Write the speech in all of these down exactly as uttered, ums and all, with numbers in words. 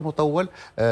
مطول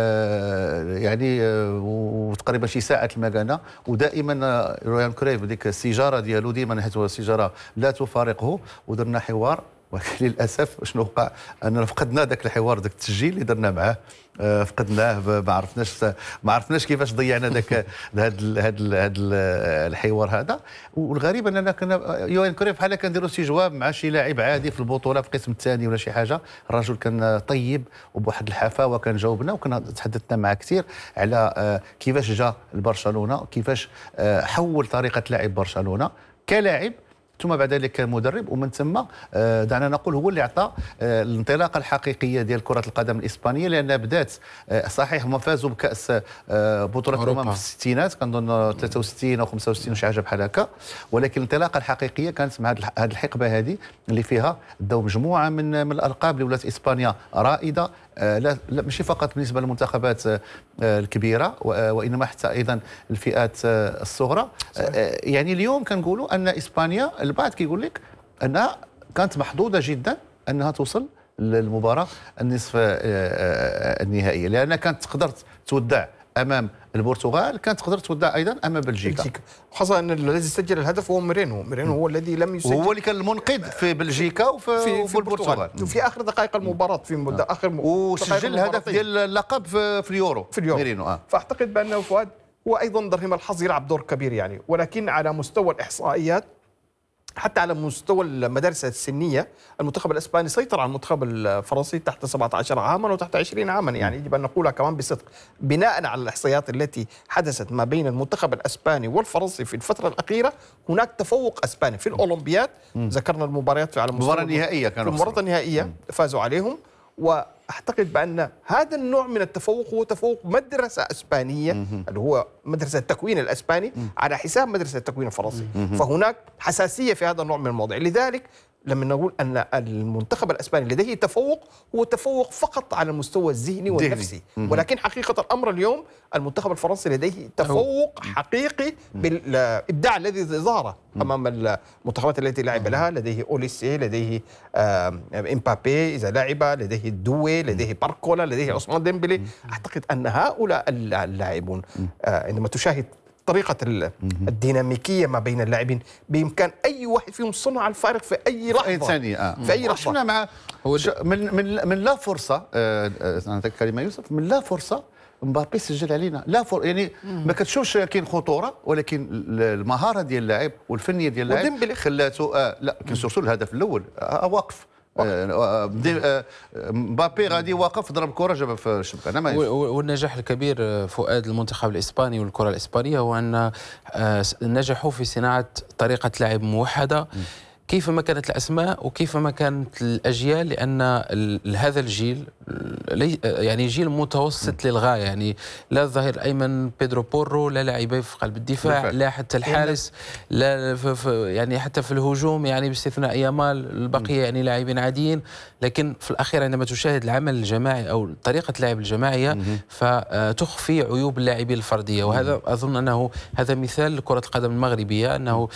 آه يعني آه وتقريبا شي ساعه المكانه، ودائما آه يوهان كرويف ديك السيجاره ديالو ديما حيت السيجاره لا تفارقه، ودرنا حوار. ولكن للاسف شنو وقع؟ اننا فقدنا ذاك الحوار، ذاك التسجيل اللي درنا معاه آه فقدناه، ما عرفناش ما عرفناش كيفاش ضيعنا ذاك هذا هذا الحوار هذا. والغريب اننا كنا يوهان كرويف بحال كنديروا شي جواب مع شي لاعب عادي في البطوله في القسم الثاني ولا شي حاجه، الرجل كان طيب وبواحد الحفاوه كان جاوبنا، وكنا تحدثنا معه كثير على آه كيفاش جا لبرشلونه، كيفاش آه حول طريقه لعب برشلونه كلاعب ثم بعد ذلك كمدرب، ومن ثم دعنا نقول هو اللي اعطى الانطلاقه الحقيقيه ديال كره القدم الاسبانيه، لانها بدات صحيح هما فازوا بكاس بطوله الامم في الستينات، كنظن ثلاثة وستين او خمسة وستين وشي حاجه بحال هكا، ولكن الانطلاقه الحقيقيه كانت مع هذه الحقبه هذه اللي فيها داو مجموعه من من الالقاب اللي ولات اسبانيا رائده، لا, لا ماشي فقط بالنسبه للمنتخبات الكبيره وانما حتى ايضا الفئات الصغرى. يعني اليوم كنقولوا ان اسبانيا البعض كيقول لك انها كانت محظوظه جدا انها توصل للمباراه النصف النهائيه، لانها كانت تقدر تودع امام البرتغال، كانت تقدر تودع ايضا امام بلجيكا، خاصه ان الذي سجل الهدف هو ميرينو، ميرينو هو الذي لم يسجل، هو اللي كان المنقذ في بلجيكا وفي في, في البرتغال في اخر دقائق المباراه، في مدة آه. اخر وسجل الهدف ديال اللقب في, في اليورو في اليورو ميرينو. آه. فاعتقد بانه فؤاد هو ايضا درهم الحظ يلعب دور كبير يعني، ولكن على مستوى الاحصائيات حتى على مستوى المدارس السنيه المنتخب الاسباني سيطر على المنتخب الفرنسي تحت سبعة عشر عاما وتحت عشرين عاما، يعني يجب ان نقولها كمان بصدق بناء على الاحصائيات التي حدثت ما بين المنتخب الاسباني والفرنسي في الفتره الاخيره. هناك تفوق اسباني في الاولمبياد، ذكرنا المباريات على مستوى المباراه النهائيه، كانوا المباراه النهائيه فازوا عليهم، واعتقد بان هذا النوع من التفوق هو تفوق مدرسه اسبانيه اللي هو مدرسه التكوين الاسباني على حساب مدرسه التكوين الفرنسي، فهناك حساسيه في هذا النوع من المواضيع. لذلك لما نقول ان المنتخب الاسباني لديه تفوق، هو تفوق فقط على المستوى الذهني والنفسي، ولكن حقيقه الامر اليوم المنتخب الفرنسي لديه تفوق حقيقي بالابداع الذي ظهر امام المنتخبات التي لعب لها، لديه اوليسي، لديه امبابي اذا لعب، لديه دوي، لديه باركولا، لديه عثمان ديمبلي. اعتقد ان هؤلاء اللاعبون عندما تشاهد طريقة الديناميكية ما بين اللاعبين بإمكان أي واحد فيهم صنع الفارق في أي لحظة، في أي ثانية. آه. في أي لحظة. شفنا مع من من من لا فرصة أنا كلمة يوسف، من لا فرصة مبابي سجل علينا، لا فر... يعني ما كتشوفش كاين خطورة، ولكن المهارة ديال اللاعب والفنية ديال اللاعب خلاته آه لا كاين سورسو الهدف الأول آه واقف مبابي غادي واقف ضرب كره جابها في الشبكه. انا ما والنجاح الكبير فؤاد المنتخب الاسباني والكره الاسبانيه هو ان نجحوا في صناعه طريقه لعب موحده كيفما كانت الاسماء وكيفما كانت الاجيال، لان هذا الجيل يعني جيل متوسط للغايه، يعني لا الظهير الايمن بيدرو بورو، لا لاعبين في قلب الدفاع، لا حتى الحارس، لا في يعني حتى في الهجوم يعني باستثناء يامال البقيه يعني لاعبين عاديين. لكن في الاخير عندما تشاهد العمل الجماعي او طريقه اللعب الجماعيه فتخفي عيوب اللاعبين الفرديه، وهذا اظن انه هذا مثال لكره القدم المغربيه، انه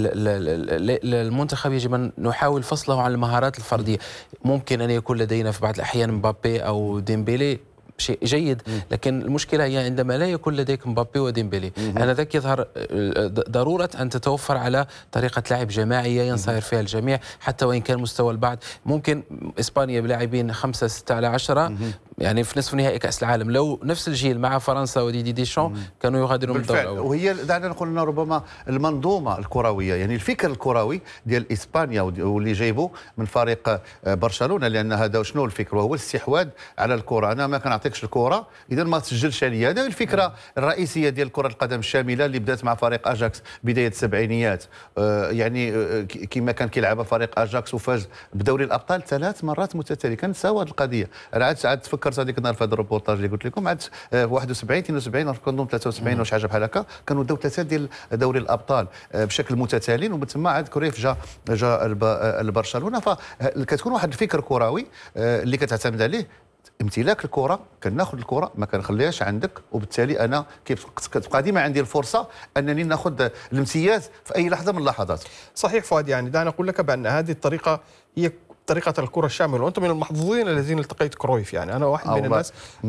المنتخب يجب أن نحاول فصله عن المهارات الفردية. ممكن أن يكون لدينا في بعض الأحيان مبابي أو ديمبيلي شيء جيد، لكن المشكلة هي عندما لا يكون لديك مبابي وديمبيلي، هذاك يظهر ضرورة أن تتوفر على طريقة لعب جماعية ينصهر فيها الجميع، حتى وإن كان مستوى البعض. ممكن إسبانيا بلاعبين خمسة ستة على عشرة يعني في نصف نهائي كأس العالم، لو نفس الجيل مع فرنسا وديدي ديشان كانوا يغادرون الدور الأول. وهي دعنا نقول لنا ربما المنظومة الكروية، يعني الفكر الكروي ديال إسبانيا واللي جايبه من فريق برشلونة، لأن هذا شنو الفكر؟ وهو الاستحواذ على الكرة. أنا ما كنعطيكش الكرة إذا ما تسجلش عليا. هذه الفكرة الرئيسية ديال كرة القدم الشاملة اللي بدات مع فريق أجاكس بداية السبعينيات، آه يعني آه كما كان كيلعب فريق أجاكس وفاز بدوري الأبطال ثلاث مرات متتالية. كان سوا هذه القضية. أنا عاد عاد تفكرت هذيك النهار في هذا الروبورتاج اللي قلت لكم، عاد آه واحد وسبعين اثنين وسبعين كنظن ثلاثة وسبعين ولا شي حاجة بحال هكا، كانوا داو ثلاثة ديال دوري الأبطال آه بشكل متتالي، ومن ثم عاد كرويف جا جا لبرشلونة. فكتكون واحد الفكر كروي آه اللي كتعتمد عليه امتلاك الكره، كناخذ الكره ما كنخليهاش عندك، وبالتالي انا كتبقى ديما عندي الفرصه انني ناخذ الامتياز في اي لحظه من اللحظات. صحيح فؤاد، يعني دعنا نقول لك بان هذه الطريقه هي طريقه الكره الشامله، وانت من المحظوظين الذين التقيت كرويف. يعني انا واحد من الناس